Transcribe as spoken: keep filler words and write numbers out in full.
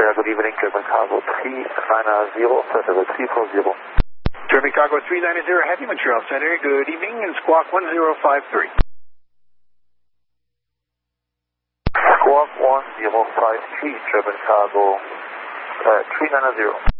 Sierra, good evening, German Cargo three ninety, Pacific three four zero. German Cargo three ninety, Heavy Montreal Center, good evening, and Squawk one zero five three. Squawk one zero five three, German Cargo uh, three ninety.